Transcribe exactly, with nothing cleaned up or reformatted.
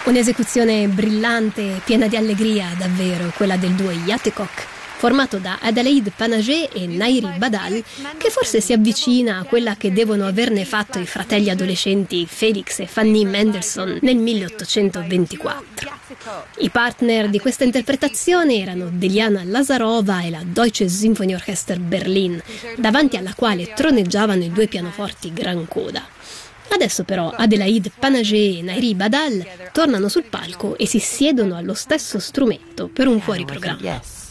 Un'esecuzione brillante, piena di allegria davvero, quella del duo Yatecock, formato da Adelaide Panagé e Nairi Badal, che forse si avvicina a quella che devono averne fatto i fratelli adolescenti Felix e Fanny Mendelssohn nel milleottocentoventiquattro. I partner di questa interpretazione erano Deliana Lazarova e la Deutsche Symphonieorchester Berlin, davanti alla quale troneggiavano i due pianoforti gran coda. Adesso però Adelaide Panagé e Nairi Badal tornano sul palco e si siedono allo stesso strumento per un fuoriprogramma.